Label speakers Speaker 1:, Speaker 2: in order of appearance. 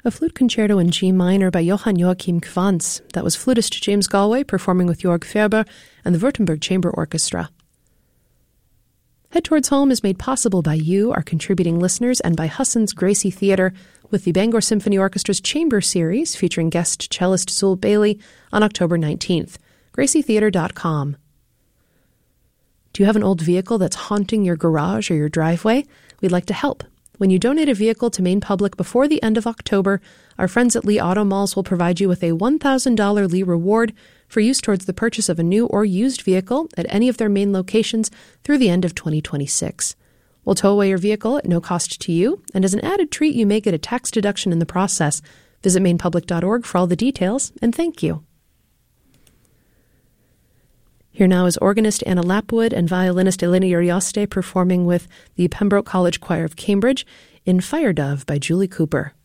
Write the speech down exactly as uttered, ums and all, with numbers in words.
Speaker 1: A flute concerto in G minor by Johann Joachim Quantz. That was flutist James Galway performing with Jörg Ferber and the Württemberg Chamber Orchestra. Head Towards Home is made possible by you, our contributing listeners, and by Husson's Gracie Theatre, with the Bangor Symphony Orchestra's Chamber Series featuring guest cellist Zul Bailey on October nineteenth. gracie theatre dot com. Do you have an old vehicle that's haunting your garage or your driveway? We'd like to help. When you donate a vehicle to Maine Public before the end of October, our friends at Lee Auto Malls will provide you with a one thousand dollars Lee reward for use towards the purchase of a new or used vehicle at any of their Maine locations through the end of twenty twenty-six. We'll tow away your vehicle at no cost to you, and as an added treat, you may get a tax deduction in the process. Visit maine public dot org for all the details, and thank you. Here now is organist Anna Lapwood and violinist Eleni Arioste performing with the Pembroke College Choir of Cambridge in Fire Dove by Julie Cooper.